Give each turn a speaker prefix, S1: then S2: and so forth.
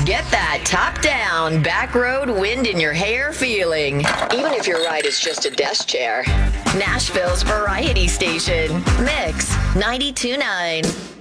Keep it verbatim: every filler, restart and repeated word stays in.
S1: Get that top-down, back-road wind in your hair feeling, even if your ride is just a desk chair. Nashville's variety station, Mix ninety-two point nine.